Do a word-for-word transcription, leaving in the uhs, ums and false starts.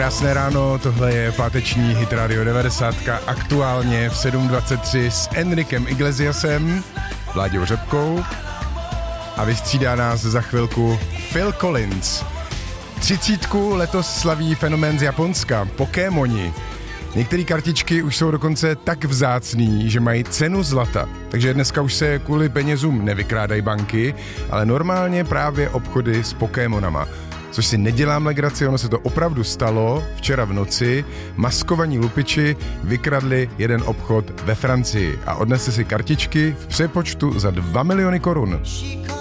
Krásné ráno, tohle je páteční Hit Radio devadesát, aktuálně v sedm dvacet tři s Enrikem Iglesiasem, Vláďou Řepkou a vystřídá nás za chvilku Phil Collins. Třicítku letos slaví fenomén z Japonska, Pokémoni. Některé kartičky už jsou dokonce tak vzácný, že mají cenu zlata. Takže dneska už se kvůli penězům nevykrádají banky, ale normálně právě obchody s Pokémonama. Což si nedělám legraci, ono se to opravdu stalo. Včera v noci maskovaní lupiči vykradli jeden obchod ve Francii a odnesli si kartičky v přepočtu za dva miliony korun.